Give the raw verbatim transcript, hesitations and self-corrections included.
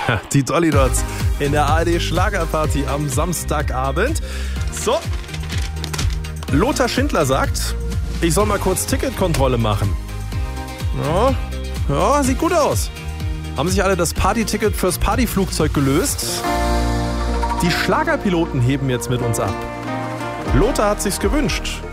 Die Dolly Dots in der A R D Schlagerparty am Samstagabend. So, Lothar Schindler sagt, ich soll mal kurz Ticketkontrolle machen. Ja, ja, sieht gut aus. Haben sich alle das Partyticket fürs Partyflugzeug gelöst? Die Schlagerpiloten heben jetzt mit uns ab. Lothar hat sich's gewünscht.